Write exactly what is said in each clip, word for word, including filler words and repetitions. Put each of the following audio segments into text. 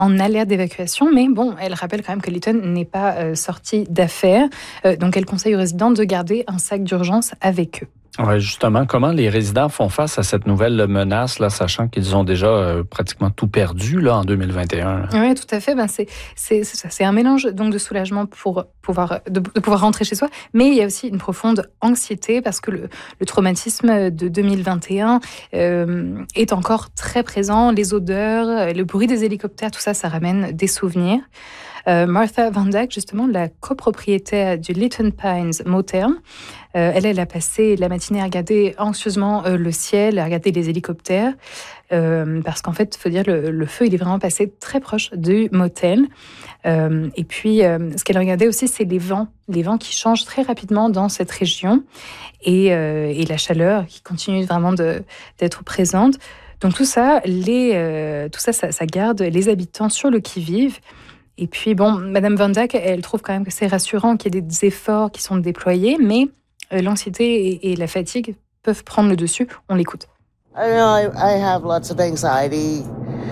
en alerte d'évacuation. Mais bon, elle rappelle quand même que Lytton n'est pas euh, sorti d'affaires. Euh, donc, elle conseille aux résidents de garder un sac d'urgence avec eux. Oui, justement, comment les résidents font face à cette nouvelle menace, là, sachant qu'ils ont déjà euh, pratiquement tout perdu là, en deux mille vingt et un? Oui, tout à fait. Ben, c'est, c'est, c'est, ça. C'est un mélange donc, de soulagement pour pouvoir, de, de pouvoir rentrer chez soi, mais il y a aussi une profonde anxiété parce que le, le traumatisme de deux mille vingt et un euh, est encore très présent. Les odeurs, le bruit des hélicoptères, tout ça, ça ramène des souvenirs. Euh, Martha Van Dyke, justement, la copropriétaire du Lytton Pines Motel, euh, elle, elle a passé la matinée à regarder anxieusement euh, le ciel, à regarder les hélicoptères, euh, parce qu'en fait, il faut dire, le, le feu, il est vraiment passé très proche du motel. Euh, et puis, euh, ce qu'elle regardait aussi, c'est les vents, les vents qui changent très rapidement dans cette région, et, euh, et la chaleur qui continue vraiment de, d'être présente. Donc tout ça, les, euh, tout ça, ça, ça garde les habitants sur le qui-vive. Et puis, bon, Madame Van Dyke, elle trouve quand même que c'est rassurant qu'il y ait des efforts qui sont déployés, mais euh, l'anxiété et, et la fatigue peuvent prendre le dessus. On l'écoute. I know I, I have lots of anxiety,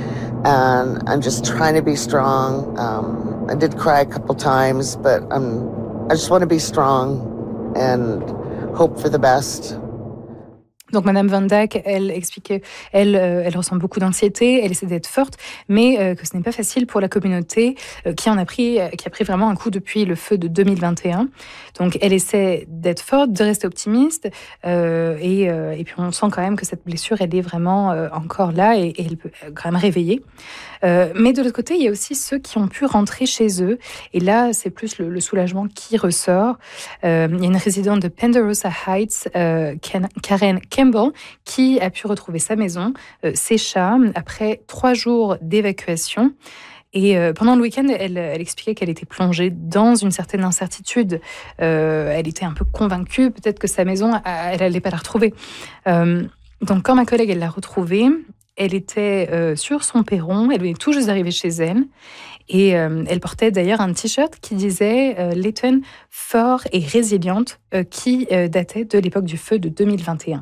and I'm just trying to be strong. Um, I did cry a couple times, but I'm, I just want to be strong and hope for the best. Donc, Madame Van Dyke, elle explique qu'elle euh, elle ressent beaucoup d'anxiété, elle essaie d'être forte, mais euh, que ce n'est pas facile pour la communauté euh, qui en a pris, euh, qui a pris vraiment un coup depuis le feu de deux mille vingt et un. Donc, elle essaie d'être forte, de rester optimiste, euh, et, euh, et puis on sent quand même que cette blessure, elle est vraiment euh, encore là et, et elle peut quand même réveiller. Euh, mais de l'autre côté, il y a aussi ceux qui ont pu rentrer chez eux, et là, c'est plus le, le soulagement qui ressort. Euh, il y a une résidente de Penderosa Heights, euh, Karen Campbell, qui a pu retrouver sa maison, euh, ses chats, après trois jours d'évacuation. Et euh, pendant le week-end, elle, elle expliquait qu'elle était plongée dans une certaine incertitude. Euh, elle était un peu convaincue, peut-être que sa maison, elle n'allait pas la retrouver. Euh, donc, quand ma collègue, elle l'a retrouvée, elle était euh, sur son perron, elle venait tout juste d'arriver chez elle. Et euh, elle portait d'ailleurs un t-shirt qui disait euh, « Lytton, fort et résiliente euh, », qui euh, datait de l'époque du feu de deux mille vingt et un.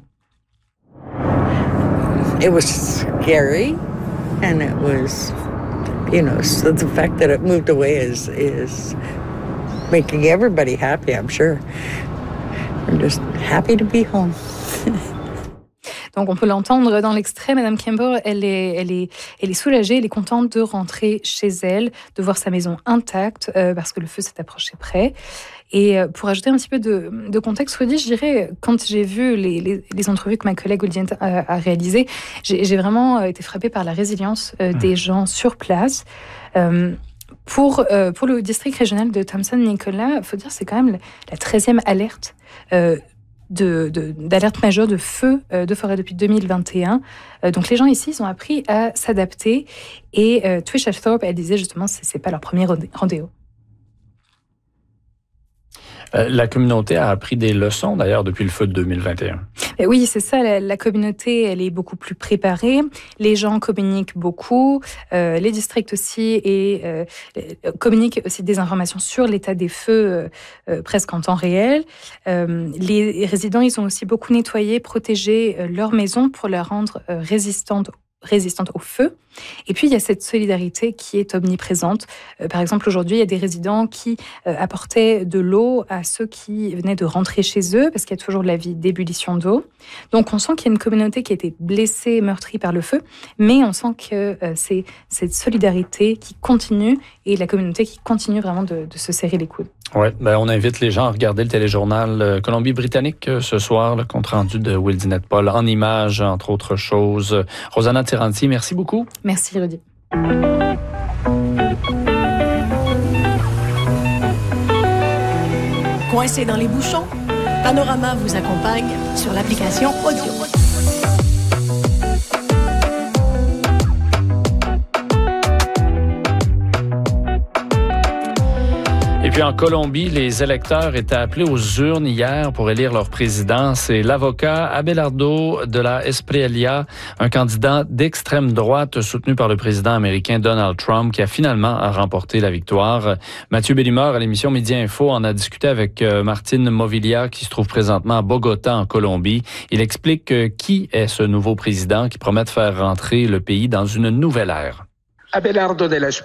It was scary, and it was, you know, so the fact that it moved away is is making everybody happy, I'm sure. I'm just happy to be home. Donc, on peut l'entendre dans l'extrait. Madame Campbell, elle est, elle est, elle est soulagée, elle est contente de rentrer chez elle, de voir sa maison intacte, euh, parce que le feu s'est approché près. Et euh, pour ajouter un petit peu de, de contexte, Rudy, je dirais, quand j'ai vu les, les, les entrevues que ma collègue Olivier a, a réalisées, j'ai, j'ai vraiment été frappée par la résilience euh, mmh. des gens sur place. Euh, Pour, euh, pour le district régional de Thompson-Nicolas, il faut dire que c'est quand même la, la treizième alerte euh, De, de, d'alerte majeure de feu euh, de forêt depuis deux mille vingt et un. Euh, donc les gens ici, ils ont appris à s'adapter. Et euh, Trisha Thorpe, elle disait justement que ce n'est pas leur premier rodéo. Euh, la communauté a appris des leçons, d'ailleurs, depuis le feu de deux mille vingt et un. Et oui, c'est ça, la, la communauté, elle est beaucoup plus préparée. Les gens communiquent beaucoup. Euh, les districts aussi et, euh, communiquent aussi des informations sur l'état des feux euh, euh, presque en temps réel. Euh, les résidents, ils ont aussi beaucoup nettoyé, protégé euh, leur maison pour la rendre euh, résistante résistante au feu. Et puis, il y a cette solidarité qui est omniprésente. Euh, par exemple, aujourd'hui, il y a des résidents qui euh, apportaient de l'eau à ceux qui venaient de rentrer chez eux, parce qu'il y a toujours de la vie d'ébullition d'eau. Donc, on sent qu'il y a une communauté qui a été blessée, meurtrie par le feu, mais on sent que euh, c'est cette solidarité qui continue et la communauté qui continue vraiment de, de se serrer les coudes. Oui, ben on invite les gens à regarder le téléjournal euh, Colombie-Britannique euh, ce soir, le compte rendu de Will Dinette-Paul en images, entre autres choses. Rosanna Tiranti, merci beaucoup. Merci, Rudy. Coincé dans les bouchons, Panorama vous accompagne sur l'application Audio. Et puis en Colombie, les électeurs étaient appelés aux urnes hier pour élire leur président. C'est l'avocat Abelardo de la Espriella, un candidat d'extrême droite soutenu par le président américain Donald Trump, qui a finalement remporté la victoire. Mathieu Bellimore à l'émission Midi Info en a discuté avec Martin Movilla, qui se trouve présentement à Bogota, en Colombie. Il explique qui est ce nouveau président qui promet de faire rentrer le pays dans une nouvelle ère. Abelardo de la